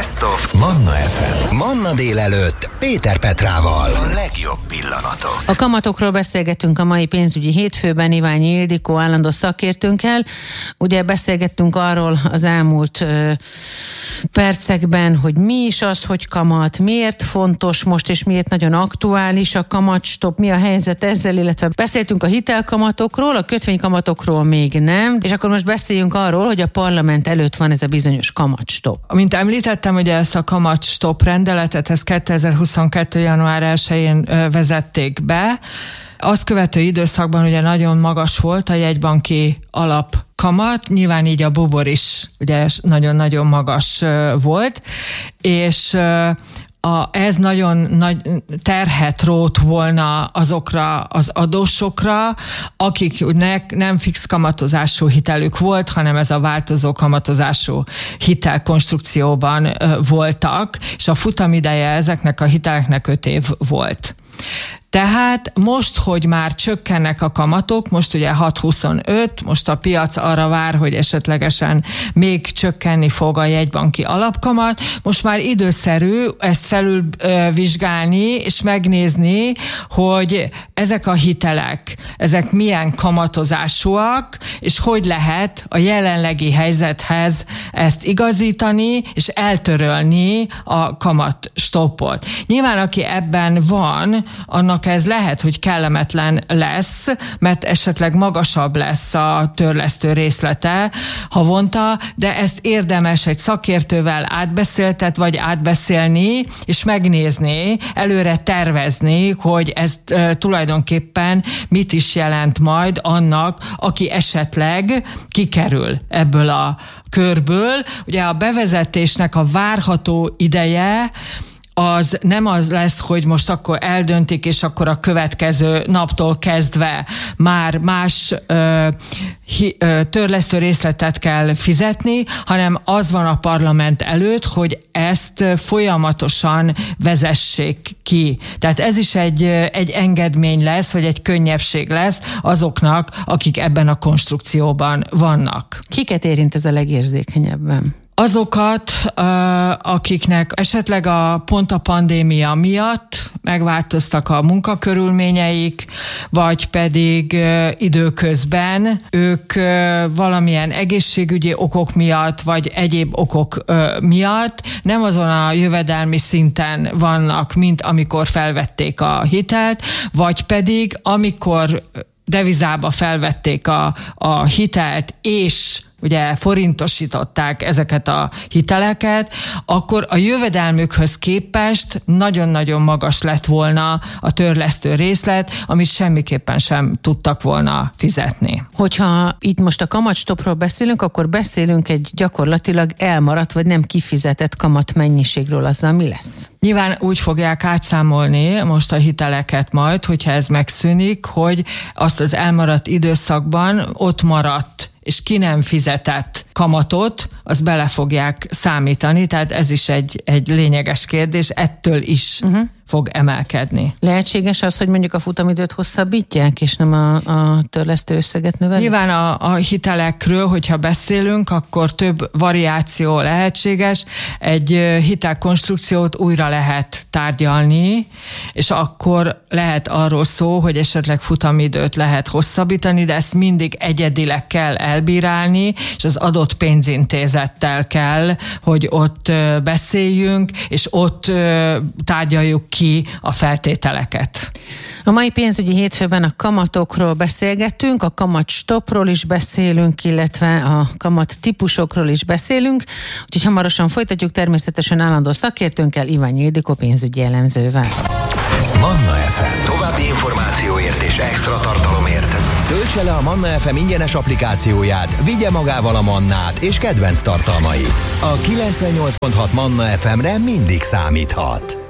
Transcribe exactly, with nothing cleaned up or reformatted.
Best of Manna ef em. Manna délelőtt Péter Petrával. A legjobb pillanatok. A kamatokról beszélgettünk a mai pénzügyi hétfőben Iványi Ildikó állandó szakértőnkkel. Ugye beszélgettünk arról az elmúlt ö, percekben, hogy mi is az, hogy kamat, miért fontos most, és miért nagyon aktuális a kamatstop, mi a helyzet ezzel, illetve beszéltünk a hitelkamatokról, a kötvénykamatokról még nem, és akkor most beszéljünk arról, hogy a parlament előtt van ez a bizonyos kamatstop. Mint említettem, ugye ezt a kamatstop rendeletet, ezt kétezer-huszonkettő. január elsején vezették be. Azt követő időszakban ugye nagyon magas volt a jegybanki alapkamat, nyilván így a bubor is ugye nagyon-nagyon magas volt, és A, ez nagyon nagy terhet rótt volna azokra az adósokra, akiknek nem fix kamatozású hitelük volt, hanem ez a változó kamatozású hitelkonstrukcióban voltak, és a futamideje ezeknek a hiteleknek öt év volt. Tehát most, hogy már csökkennek a kamatok, most ugye hat egész huszonöt, most a piac arra vár, hogy esetlegesen még csökkenni fog a jegybanki alapkamat, most már időszerű ezt felülvizsgálni és megnézni, hogy ezek a hitelek, ezek milyen kamatozásúak, és hogy lehet a jelenlegi helyzethez ezt igazítani, és eltörölni a kamatstoppot. Nyilván, aki ebben van, annak ez lehet, hogy kellemetlen lesz, mert esetleg magasabb lesz a törlesztő részlete havonta, de ezt érdemes egy szakértővel átbeszéltet, vagy átbeszélni, és megnézni, előre tervezni, hogy ez e, tulajdonképpen mit is jelent majd annak, aki esetleg kikerül ebből a körből. Ugye a bevezetésnek a várható ideje az nem az lesz, hogy most akkor eldöntik, és akkor a következő naptól kezdve már más ö, hi, ö, törlesztő részletet kell fizetni, hanem az van a parlament előtt, hogy ezt folyamatosan vezessék ki. Tehát ez is egy, egy engedmény lesz, vagy egy könnyebbség lesz azoknak, akik ebben a konstrukcióban vannak. Kiket érint ez a legérzékenyebben? Azokat, akiknek esetleg a pont a pandémia miatt megváltoztak a munkakörülményeik, vagy pedig időközben ők valamilyen egészségügyi okok miatt, vagy egyéb okok miatt nem azon a jövedelmi szinten vannak, mint amikor felvették a hitelt, vagy pedig amikor devizába felvették a, a hitelt, és ugye forintosították ezeket a hiteleket, akkor a jövedelmükhöz képest nagyon-nagyon magas lett volna a törlesztő részlet, amit semmiképpen sem tudtak volna fizetni. Hogyha itt most a kamatstopról beszélünk, akkor beszélünk egy gyakorlatilag elmaradt, vagy nem kifizetett kamatmennyiségről, azzal mi lesz? Nyilván úgy fogják átszámolni most a hiteleket majd, hogyha ez megszűnik, hogy azt az elmaradt időszakban ott maradt és ki nem fizetett kamatot, az bele fogják számítani, tehát ez is egy, egy lényeges kérdés, ettől is uh-huh. fog emelkedni. Lehetséges az, hogy mondjuk a futamidőt hosszabbítják, és nem a, a törlesztő összeget növelik? Nyilván a, a hitelekről, hogyha beszélünk, akkor több variáció lehetséges. Egy hitelkonstrukciót újra lehet tárgyalni, és akkor lehet arról szó, hogy esetleg futamidőt lehet hosszabbítani, de ezt mindig egyedileg kell elbírálni, és az adott pénzintézettel kell, hogy ott beszéljünk, és ott tárgyaljuk ki a feltételeket. A mai pénzügyi hétfőben a kamatokról beszélgettünk, a kamatstopról is beszélünk, illetve a kamat típusokról is beszélünk, úgyhogy hamarosan folytatjuk természetesen állandó szakértőnkkel, Iványi Ildikó pénzügyi elemzővel. Manna ef em. További információért és extra tartalomért töltse le a Manna ef em ingyenes applikációját, vigye magával a Mannát és kedvenc tartalmait. A kilencvennyolc pont hat Manna ef emre mindig számíthat.